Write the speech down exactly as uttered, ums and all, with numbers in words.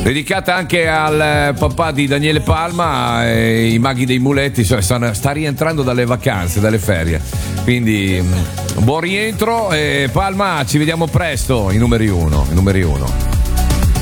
dedicata anche al papà di Daniele Palma, eh, i maghi dei muletti, cioè, stanno, sta rientrando dalle vacanze, dalle ferie, quindi buon rientro, eh, Palma, ci vediamo presto, i numeri uno, i numeri uno.